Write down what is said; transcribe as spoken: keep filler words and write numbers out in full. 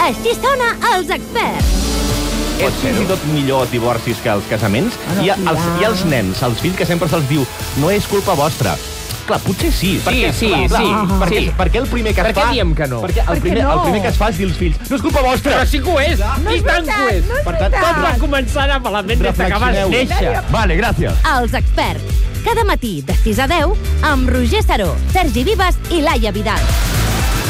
Així sona Els Experts. És fins i tot millor divorcis que els casaments. Hi ha els, hi ha els nens, els fills, que sempre se'ls diu no és culpa vostra. Clar, potser sí. Sí, perquè, sí, clar, clar, sí, Perquè, sí. perquè el primer que es Per què fa... diem que no? Perquè el primer, no? el primer que es fa és dir als fills no és culpa vostra. Però sí que ho és. No I és tant que ho és. veritat, no és Per tant, veritat. Tot va començar a malament des que vas Reflexioneu. néixer. Vale, gràcies. Els Experts. Cada matí de sis a deu amb Roger Saró, Sergi Vives i Laia Vidal.